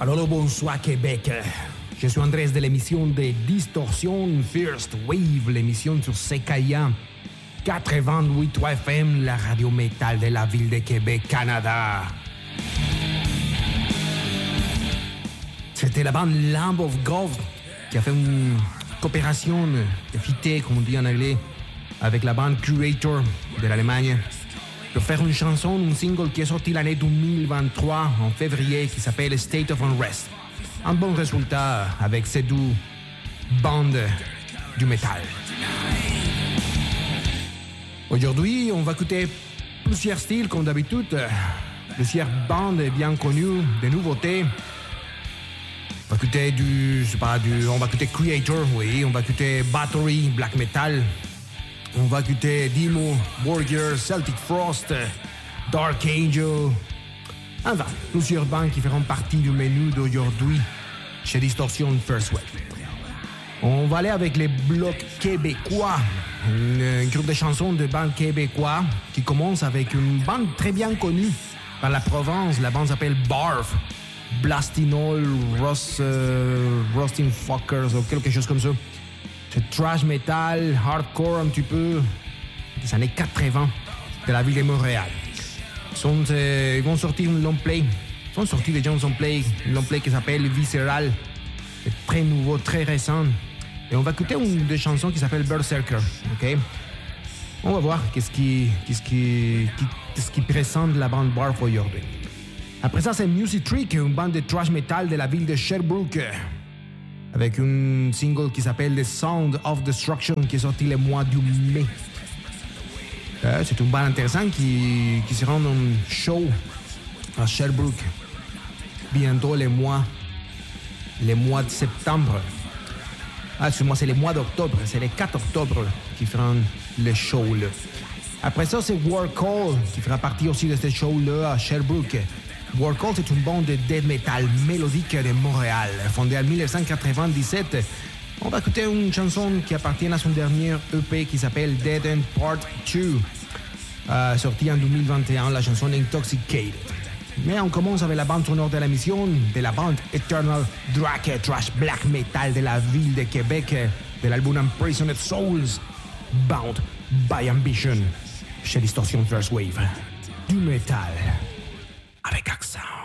Alors bonsoir Québec, je suis Andrés de l'émission de Distorsion First Wave, l'émission sur CKIA 88.3 FM, la radio métal de la ville de Québec, Canada. C'était la bande Lamb of God qui a fait une coopération effitée, comme on dit en anglais, avec la bande Curator de l'Allemagne pour faire une chanson, un single qui est sorti l'année 2023 en février qui s'appelle State of Unrest. Un bon résultat avec ces deux bandes du métal. Aujourd'hui, on va écouter plusieurs styles comme d'habitude, plusieurs bandes bien connues, des nouveautés. On va écouter on va écouter Creator, oui, on va écouter Battery, Black Metal. On va écouter Demo, Warrior, Celtic Frost, Dark Angel. Enfin, plusieurs bandes qui feront partie du menu d'aujourd'hui chez Distortion First Wave. On va aller avec les blocs québécois, un groupe de chansons de bandes québécois qui commence avec une bande très bien connue par la Provence. La bande s'appelle Barf, Blastinol, Rusting Fuckers ou quelque chose comme ça. C'est trash metal, hardcore un petit peu, des années 80 de la ville de Montréal. Ils vont sortir un long play. Ils sont sortis déjà un long play qui s'appelle Visceral. C'est très nouveau, très récent. Et on va écouter une des chansons qui s'appelle Berserker. Okay? On va voir qu'est-ce qui présente la bande Barf aujourd'hui. Après ça, c'est Music Trick, une bande de trash metal de la ville de Sherbrooke, avec un single qui s'appelle The Sound of Destruction, qui est sorti le mois de mai. C'est une bande intéressante qui se rend en show à Sherbrooke bientôt les mois de septembre. Excuse-moi, c'est le mois d'octobre, c'est le 4 octobre qui feront le show là. Après ça, c'est Warcall qui fera partie aussi de ce show là à Sherbrooke. Warcall, c'est une bande de death metal mélodique de Montréal, fondée en 1997. On va écouter une chanson qui appartient à son dernier EP qui s'appelle Dead End Part 2, sortie en 2021, la chanson Intoxicated. Mais on commence avec la bande sonore de la mission, de la bande Eternal Drake, trash black metal de la ville de Québec, de l'album Imprisoned Souls, Bound by Ambition, chez Distortion First Wave. Du métal avec accent.